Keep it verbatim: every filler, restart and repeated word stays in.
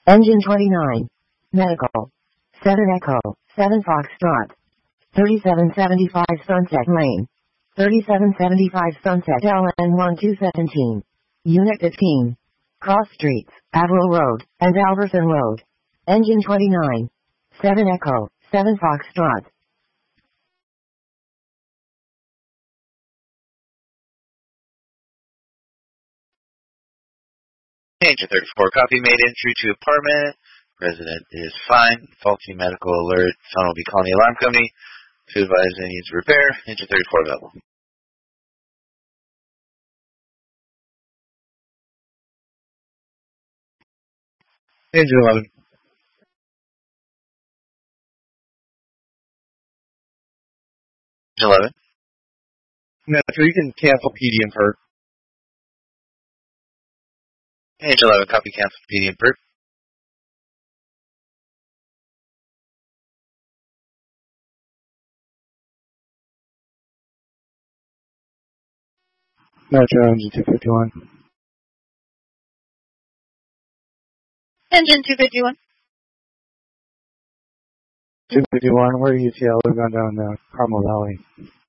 Engine twenty-nine. Medical. seven Echo. seven Foxtrot. thirty-seven seventy-five Sunset Lane. thirty-seven seventy-five Sunset L N one two one seven. Unit fifteen. Cross Streets, Averill Road, and Alverson Road. Engine twenty-nine. seven Echo. seven Foxtrot. Engine thirty-four, copy, made entry to apartment. Resident is fine. Faulty medical alert. Someone will be calling the alarm company to advise they needs repair. Engine thirty-four available. Engine eleven. Engine eleven. No, so you can cancel P D and P E R. Engine eleven, copy, cancel P D and P E R. Metro Engine two fifty-one. Engine two fifty-one. two fifty-one, we're U T L, we're going down uh, Carmel Valley.